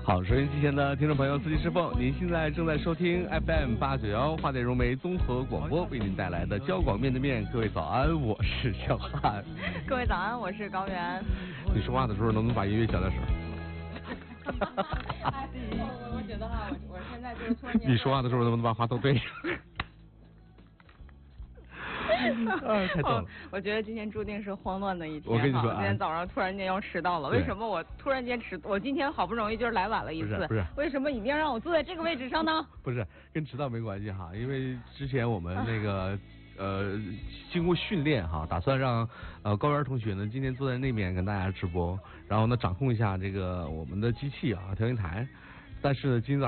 好，收音机前的听众朋友，司机师傅，您现在正在收听 FM891华电融媒综合广播为您带来的交广面对面。各位早安，我是小汉。 各位早安，我是高原。 你说话的时候能不能把音乐小点声？ 我觉得哈，我现在就是突然间。 你说话的时候能不能把话筒对上？太逗了！ 我觉得今天注定是慌乱的一天。 我跟你说， 今天早上突然间要迟到了，为什么我突然间迟？我今天好不容易就是来晚了一次， 不是， 为什么一定要让我坐在这个位置上呢？ 不是，跟迟到没关系哈，因为之前我们那个经过训练哈，打算让高原同学呢今天坐在那边跟大家直播，然后呢掌控一下这个我们的机器啊调音台，但是呢今天早上